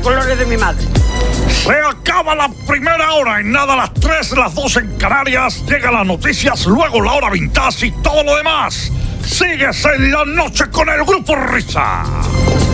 colores de mi madre. Se acaba la primera hora, en nada las 3, las 2 en Canarias, llegan las noticias, luego la hora vintage y todo lo demás. Sigues en la noche con el Grupo Risa.